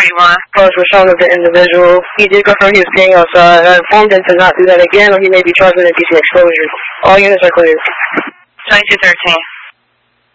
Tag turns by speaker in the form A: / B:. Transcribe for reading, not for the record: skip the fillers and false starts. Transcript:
A: Calls were shown of the individual. He did confirm he was peeing outside. I informed him to not do that again or he may be charged with indecent exposure. All units are cleared.
B: 2213.